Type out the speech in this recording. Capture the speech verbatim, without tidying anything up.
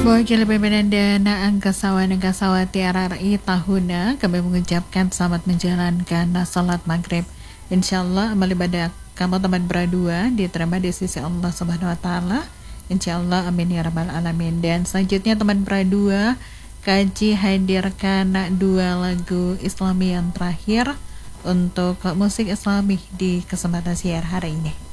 Wakil pimpinan dan angkasawan angkasawati R R I Tahuna kami mengucapkan selamat menjalankan salat maghrib. Insyaallah amal ibadah kamu teman berdua diterima di sisi Allah Subhanahu Wa Taala. Insyaallah amin ya rabbal alamin. Dan selanjutnya teman berdua kaji hadirkan dua lagu Islami yang terakhir untuk musik Islami di kesempatan siar hari ini.